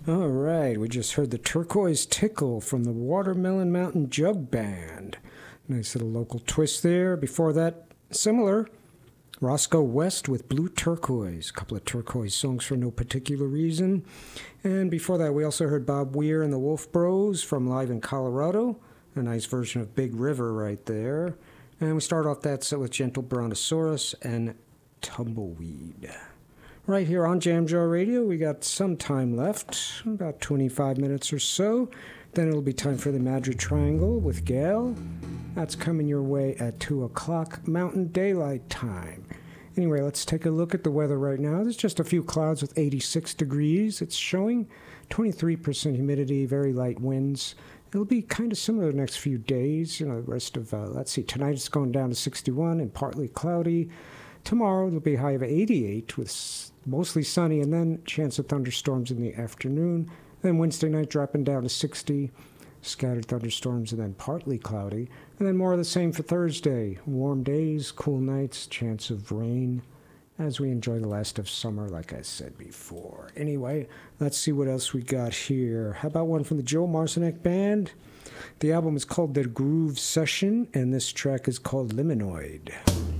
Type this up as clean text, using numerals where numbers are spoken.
All right, we just heard the Turquoise Tickle from the Watermelon Mountain Jug Band. Nice little local twist there. Before that, similar, Roscoe West with Blue Turquoise. A couple of Turquoise songs for no particular reason. And before that, we also heard Bob Weir and the Wolf Bros from Live in Colorado. A nice version of Big River right there. And we start off that set with Gentle Brontosaurus and Tumbleweed. Right here on Jam Jar Radio, we got some time left, about 25 minutes or so. Then it'll be time for the Madrid Triangle with Gail. That's coming your way at 2 o'clock Mountain Daylight Time. Anyway, let's take a look at the weather right now. There's just a few clouds with 86 degrees. It's showing 23% humidity, very light winds. It'll be kind of similar the next few days. You know, the rest of, let's see, tonight it's going down to 61 and partly cloudy. Tomorrow there'll be a high of 88 with mostly sunny and then chance of thunderstorms in the afternoon. Then Wednesday night dropping down to 60, scattered thunderstorms and then partly cloudy. And then more of the same for Thursday. Warm days, cool nights, chance of rain as we enjoy the last of summer, like I said before. Anyway, let's see what else we got here. How about one from the Joe Marcinek Band? The album is called The Groove Session, and this track is called Liminoid.